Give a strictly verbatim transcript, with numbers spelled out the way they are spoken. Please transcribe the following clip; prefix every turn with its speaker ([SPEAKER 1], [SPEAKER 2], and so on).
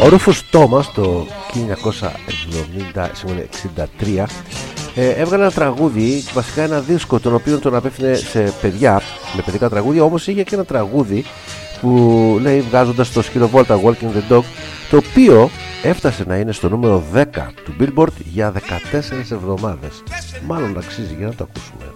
[SPEAKER 1] Ο Ρούφους Τόμας το χίλια εννιακόσια εξήντα τρία ε, έβγαλε ένα τραγούδι, βασικά ένα δίσκο, τον οποίο τον απέφερε σε παιδιά με παιδικά τραγούδια. Όμως είχε και ένα τραγούδι που λέει, βγάζοντας το σκύλο Βόλτα, Walking the Dog, το οποίο έφτασε να είναι στο νούμερο δέκα του Billboard για δεκατέσσερις εβδομάδες. Μάλλον αξίζει, για να το ακούσουμε.